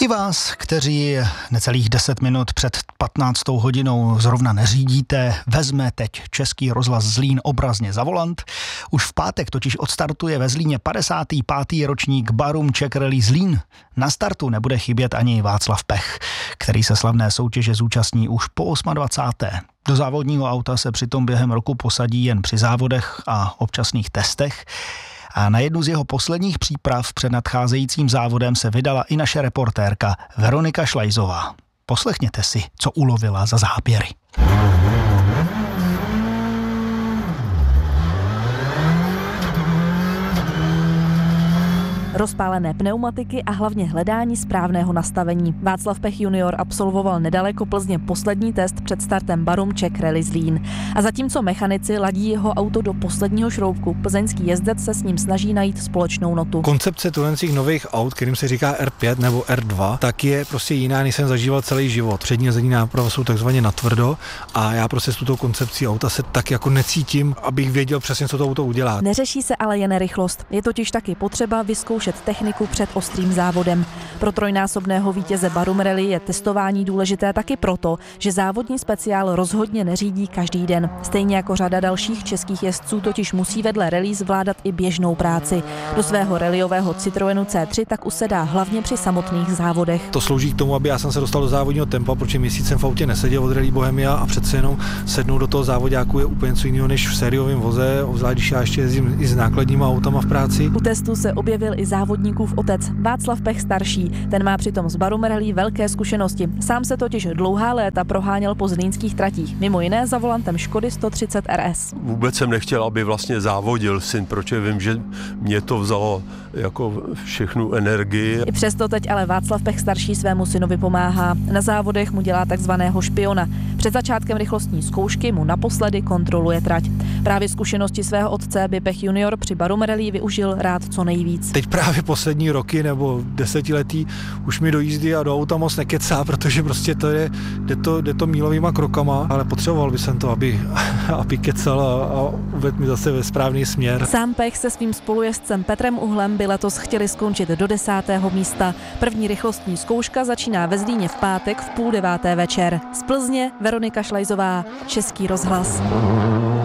Ti vás, kteří necelých 10 minut před 15. hodinou zrovna neřídíte, vezme teď Český rozhlas Zlín obrazně za volant. Už v pátek totiž odstartuje ve Zlíně 55. ročník Barum Czech Rally Zlín. Na startu nebude chybět ani Václav Pech, který se slavné soutěže zúčastní už po 28. Do závodního auta se přitom během roku posadí jen při závodech a občasných testech. A na jednu z jeho posledních příprav před nadcházejícím závodem se vydala i naše reportérka Veronika Šlajzová. Poslechněte si, co ulovila za záběry. Rozpálené pneumatiky a hlavně hledání správného nastavení. Václav Pech junior absolvoval nedaleko Plzně poslední test před startem Barum Czech Rally Zlín. A zatímco mechanici ladí jeho auto do posledního šroubku, plzeňský jezdec se s ním snaží najít společnou notu. Koncepce těch nových aut, kterým se říká R5 nebo R2, tak je prostě jiná, než jsem zažíval celý život. Přední a zadní náprava jsou takzvaně natvrdo a já prostě s touto koncepcí auta se tak jako necítím, abych věděl přesně, co to auto udělá. Neřeší se ale jen rychlost. Je totiž taky potřeba vyzkoušet techniku před ostrým závodem. Pro trojnásobného vítěze Barum Rally je testování důležité taky proto, že závodní speciál rozhodně neřídí každý den. Stejně jako řada dalších českých jezdců totiž musí vedle rally zvládat i běžnou práci. Do svého rallyového Citroenu C3 tak usedá hlavně při samotných závodech. To slouží k tomu, aby já jsem se dostal do závodního tempa, protože měsíc jsem v autě neseděl od Rally Bohemia a přece jenom sednout do toho závodáku je úplně něco jiného než v sériovém voze, obzvlášť když já ještě jezdím i s nákladníma autama v práci. U testu se objevil i závodníkův otec Václav Pech starší. Ten má přitom s Barum Rally velké zkušenosti. Sám se totiž dlouhá léta proháněl po zlínských tratích, mimo jiné za volantem Škody 130 RS. Vůbec jsem nechtěl, aby vlastně závodil syn, protože vím, že mě to vzalo jako všechnu energii. I přesto teď ale Václav Pech starší svému synovi pomáhá. Na závodech mu dělá takzvaného špiona. Před začátkem rychlostní zkoušky mu naposledy kontroluje trať. Právě zkušenosti svého otce by Pech junior při Barum Rally využil rád co nejvíc. Teď právě poslední roky nebo desetiletí už mi do jízdy a do auta moc nekecá, protože prostě jde to mílovýma krokama, ale potřeboval by jsem to, aby kecal a uvedl mi zase ve správný směr. Sám Pech se svým spolujezdcem Petrem Uhlem by letos chtěli skončit do 10. místa. První rychlostní zkouška začíná ve Zlíně v pátek v 8:30 večer. Z Plzně Veronika Šlajzová, Český rozhlas.